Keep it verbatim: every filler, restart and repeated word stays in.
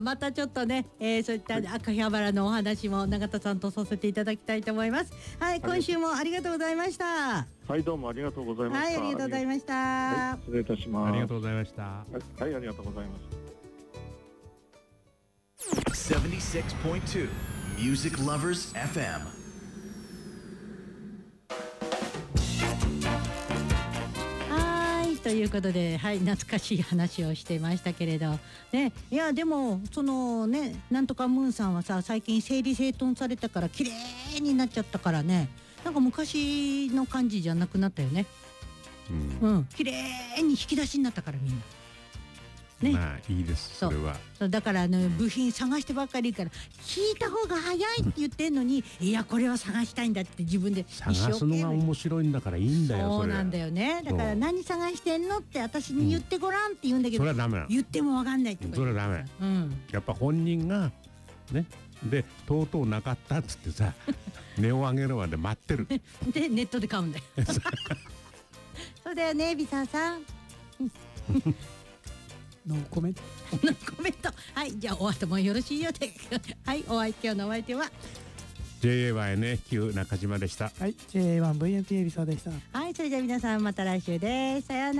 またちょっとね、えー、そういった赤羽原のお話も永田さんとさせていただきたいと思います。はい、今週もありがとうございました。 はい、どうもありがとうございました。 はい、ありがとうございました。 はい、失礼いたします。 ありがとうございました。 はい、はい、ありがとうございます。 セブンティシックスポイントツー Music Lovers エフエム。 ということで、はい、懐かしい話をしてましたけれど、ね、いやでもそのね、なんとかムーンさんはさ、最近整理整頓されたから綺麗になっちゃったからね、なんか昔の感じじゃなくなったよね。うん、うん、綺麗に引き出しになったからみんな。ね、 まあいいです。それはそうだから、ね、部品探してばっかりいいから聞いた方が早いって言ってんのにいやこれは探したいんだって自分で探すのが面白いんだからいいんだよ。 そうなんだよね。だから何探してんのって私に言ってごらんって言うんだけど、 うん、それはダメなの。 言っても分かんないってこと。 それはダメ、うん、やっぱ本人がね、でとうとうなかったっつってさ値を上げるまで待ってるでネットで買うんだよそうだよね、ビサさんノーコメントノーコメント。はい、じゃあお後もよろしいようではい、お相手今日のお相手はジェイエーワイエヌエイチキュー 中島でした。 はい、ジェイエーワンブイエヌティー エビサでした。 はい、それじゃあ皆さんまた来週です。さようなら。